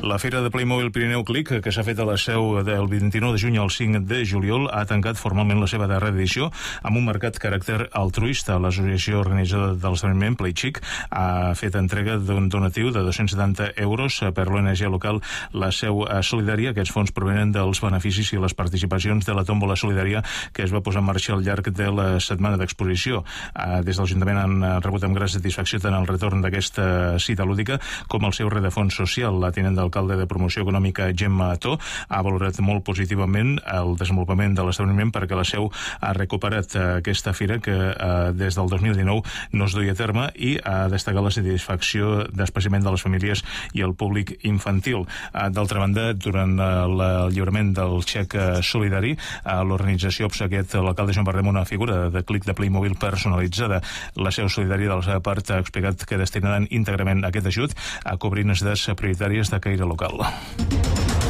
La Fira de Playmobil Pirineu Click, que s'ha fet a la Seu del 29 de juny al 5 de juliol, ha tancat formalment la seva darrera edició amb un marcat caràcter altruista. L'associació organitzadora de l'esdeveniment, PlayChic, ha fet entrega d'un donatiu de 270 euros per l'ONG local La Seu Solidària. Aquests fons provenen dels beneficis i les participacions de la tòmbola solidària que es va posar en marxa al llarg de la setmana d'exposició. Des de l'Ajuntament han rebut amb gran satisfacció tant el retorn d'aquesta cita lúdica com el seu redefons social. La tinent d'alcalde de Promoció Econòmica, Gemma Ató, ha valorat molt positivament el desenvolupament de l'esdeveniment perquè la Seu ha recuperat aquesta fira que des del 2019 no es duia a terme, i ha destacat la satisfacció d'especialment de les famílies i el públic infantil. D'altra banda, durant el lliurament del xec solidari, l'organització ha obsequiat l'alcalde Joan Bardem una figura de clic de Playmobil personalitzada. La Seu Solidària, de la seva part, ha explicat que destinaran íntegrament aquest ajut a cobrir necessitats prioritàries de caire local.